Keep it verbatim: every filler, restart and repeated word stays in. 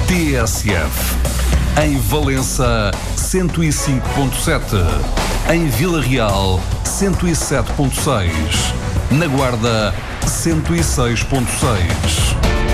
T S F. Em Valença, cento e cinco ponto sete. Em Vila Real, cento e sete ponto seis. Na Guarda, cento e seis ponto seis.